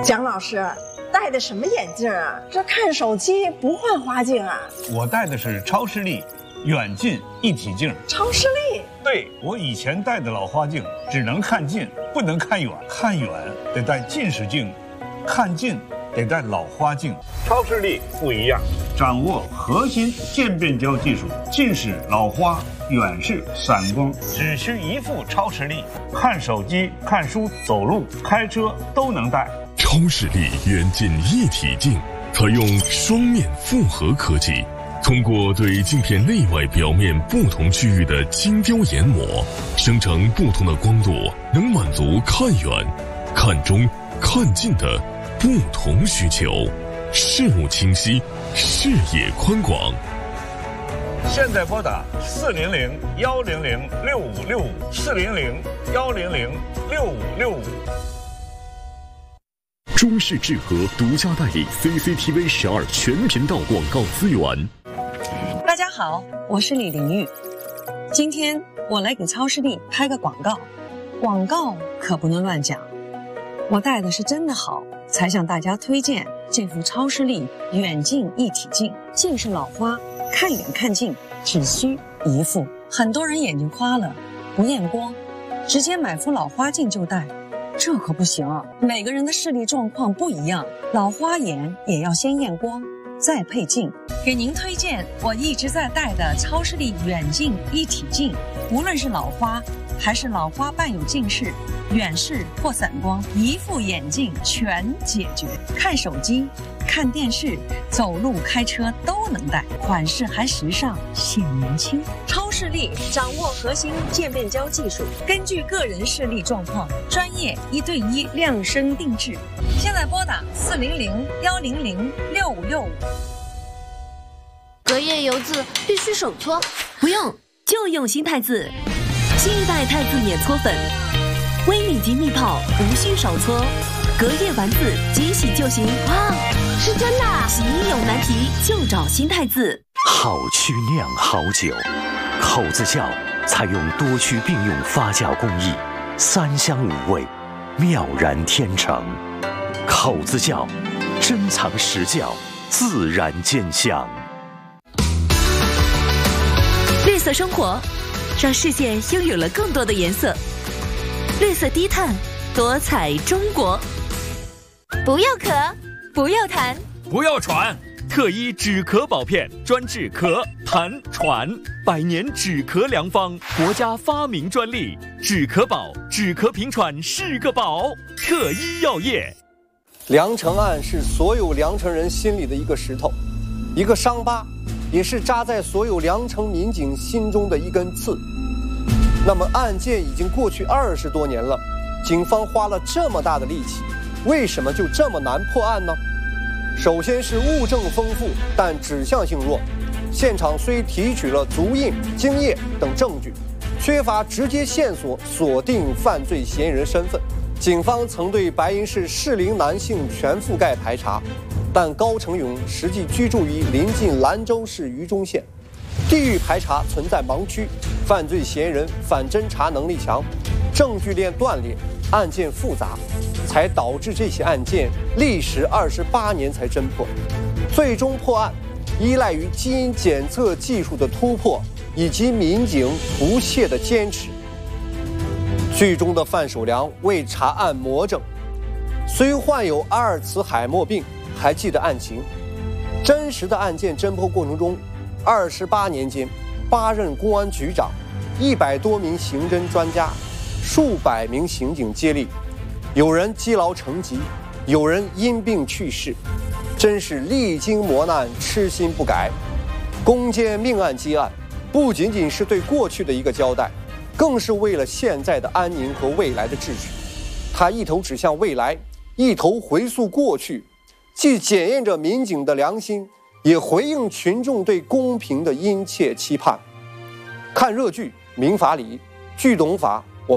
蒋老师戴的什么眼镜啊？这看手机不换花镜啊？ 我戴的是超视力远近一体镜。 超视力？ 对，我以前戴的老花镜只能看近，不能看远，看远得戴近视镜，看近得戴老花镜。超视力不一样，掌握核心渐变焦技术，近视、老花、远视、散光，只需一副超视力，看手机、看书、走路、开车都能戴。 超视力远近一体镜采用双面复合科技，通过对镜片内外表面不同区域的精雕研磨，生成不同的光度，能满足看远、看中、看近的不同需求，视物清晰，视野宽广。 现在拨打400-100-6565，400-100-6565。 中视智和独家代理 CCTV 12全频道广告资源。 大家好，我是李玲玉。今天我来给超视力拍个广告，广告可不能乱讲。我戴的是真的好，才向大家推荐这副超视力远近一体镜。近视老花，看远看近只需一副。很多人眼睛花了，不验光，直接买副老花镜就戴。这可不行，每个人的视力状况不一样，老花眼也要先验光，再配镜。给您推荐我一直在戴的超视力远近一体镜，无论是老花还是老花伴有近视、远视或散光，一副眼镜全解决。看手机、看电视、走路、开车都能戴，款式还时尚，显年轻。超视力掌握核心渐变焦技术，根据个人视力状况，专业1对1量身定制。现在拨打400-100-6565。 隔夜油渍必须手搓， 不用，就用新汰渍。新一代汰渍碾搓粉，微密集密泡，无需手搓，隔夜完渍，即洗就行。 哇，是真的！ 洗衣有难题就找新汰渍。 好曲酿好酒，口子窖采用多区并用发酵工艺，3香5味，妙然天成。口子窖珍藏实窖，自然兼香。 绿色生活，让世界拥有了更多的颜色。绿色低碳，多彩中国。 不要咳， 不要痰， 不要喘。特一止咳宝片，专治咳、痰、喘，100年止咳良方，国家发明专利。止咳宝，止咳平喘是个宝。特一药业。 梁城案是所有梁城人心里的一个石头，一个伤疤，也是扎在所有梁城民警心中的一根刺。那么案件已经过去20多年了，警方花了这么大的力气，为什么就这么难破案呢？首先是物证丰富，但指向性弱。现场虽提取了足印、精液等证据，缺乏直接线索锁定犯罪嫌疑人身份。警方曾对白银市适龄男性全覆盖排查，但高成勇实际居住于临近兰州市榆中县，地域排查存在盲区，犯罪嫌疑人反侦查能力强，证据链断裂，案件复杂，才导致这起案件历时28年才侦破。最终破案依赖于基因检测技术的突破以及民警不懈的坚持。剧中的范守良为查案魔怔，虽患有阿尔茨海默病，还记得案情。真实的案件侦破过程中，28年间，8任公安局长，100多名刑侦专家，数百名刑警接力，有人积劳成疾，有人因病去世，真是历经磨难，痴心不改。攻坚命案积案，不仅仅是对过去的一个交代，更是为了现在的安宁和未来的秩序。他一头指向未来，一头回溯过去，既检验着民警的良心，也回应群众对公平的殷切期盼。看热剧《民法理》，剧懂法，